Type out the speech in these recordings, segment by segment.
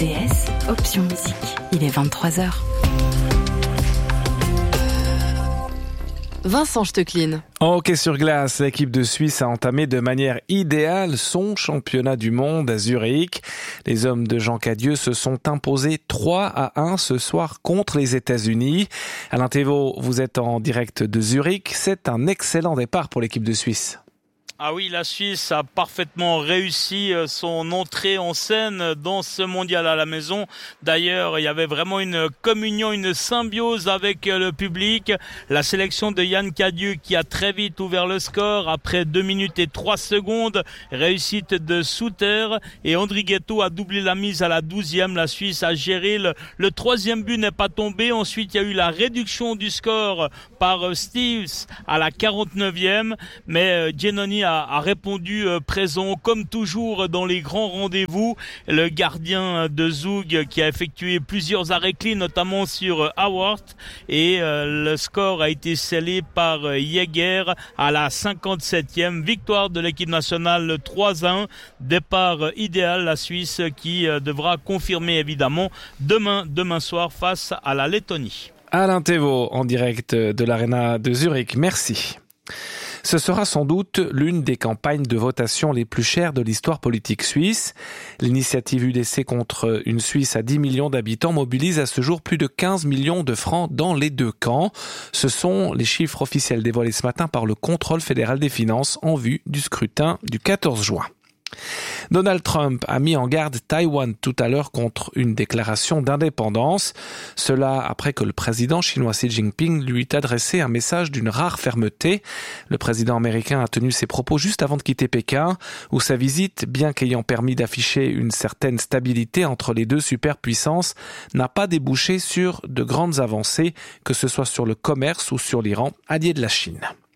RTS, option musique. Il est 23h. Vincent Stecklin. En hockey sur glace, l'équipe de Suisse a entamé de manière idéale son championnat du monde à Zurich. Les hommes de Jean Cadieux se sont imposés 3-1 ce soir contre les États-Unis. Alain Thévault, vous êtes en direct de Zurich. C'est un excellent départ pour l'équipe de Suisse. Ah oui, la Suisse a parfaitement réussi son entrée en scène dans ce mondial à la maison. D'ailleurs, il y avait vraiment une communion, une symbiose avec le public. La sélection de Yann Cadieux qui a très vite ouvert le score après 2 minutes et 3 secondes. Réussite de Souter et André Ghetto a doublé la mise à la 12e. La Suisse a géré. Le 3e but n'est pas tombé. Ensuite, il y a eu la réduction du score par Steves à la 49e. Mais Giannoni a répondu présent comme toujours dans les grands rendez-vous. Le gardien de Zug qui a effectué plusieurs arrêts clés, notamment sur Howard, et le score a été scellé par Jäger à la 57e. Victoire de l'équipe nationale 3-1. Départ idéal, la Suisse qui devra confirmer évidemment demain soir face à la Lettonie. Alain Thévault en direct de l'Arena de Zurich. Merci. Ce sera sans doute l'une des campagnes de votation les plus chères de l'histoire politique suisse. L'initiative UDC contre une Suisse à 10 millions d'habitants mobilise à ce jour plus de 15 millions de francs dans les deux camps. Ce sont les chiffres officiels dévoilés ce matin par le Contrôle fédéral des finances en vue du scrutin du 14 juin. Donald Trump a mis en garde Taïwan tout à l'heure contre une déclaration d'indépendance. Cela après que le président chinois Xi Jinping lui ait adressé un message d'une rare fermeté. Le président américain a tenu ses propos juste avant de quitter Pékin, où sa visite, bien qu'ayant permis d'afficher une certaine stabilité entre les deux superpuissances, n'a pas débouché sur de grandes avancées, que ce soit sur le commerce ou sur l'Iran, allié de la Chine.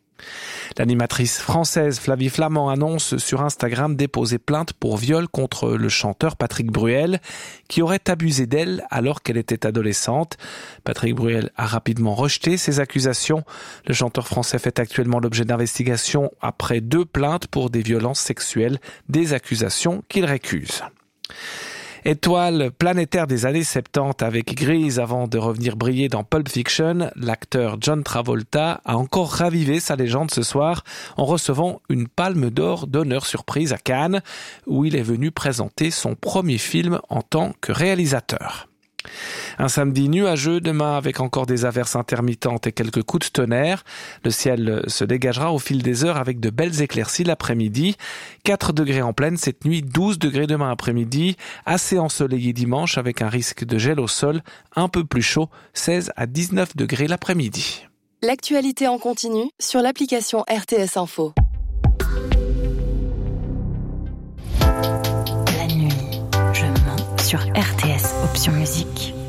L'animatrice française Flavie Flament annonce sur Instagram déposer plainte pour viol contre le chanteur Patrick Bruel, qui aurait abusé d'elle alors qu'elle était adolescente. Patrick Bruel a rapidement rejeté ces accusations. Le chanteur français fait actuellement l'objet d'investigations après 2 plaintes pour des violences sexuelles, des accusations qu'il récuse. Étoile planétaire des années 70 avec Grease avant de revenir briller dans Pulp Fiction, l'acteur John Travolta a encore ravivé sa légende ce soir en recevant une palme d'or d'honneur surprise à Cannes, où il est venu présenter son premier film en tant que réalisateur. Un samedi nuageux demain avec encore des averses intermittentes et quelques coups de tonnerre. Le ciel se dégagera au fil des heures avec de belles éclaircies l'après-midi. 4 degrés en pleine cette nuit, 12 degrés demain après-midi. Assez ensoleillé dimanche avec un risque de gel au sol, un peu plus chaud, 16 à 19 degrés l'après-midi. L'actualité en continu sur l'application RTS Info. La nuit, je mens sur RTS, option musique.